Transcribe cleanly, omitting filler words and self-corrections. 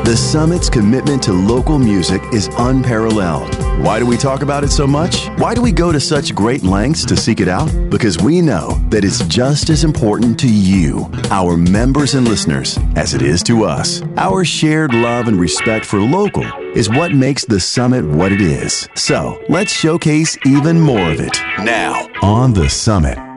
The Summit's commitment to local music is unparalleled. Why do we talk about it so much? Why do we go to such great lengths to seek it out? Because we know that it's just as important to you, our members and listeners, as it is to us. Our shared love and respect for local is what makes the Summit what it is. So let's showcase even more of it now on The Summit.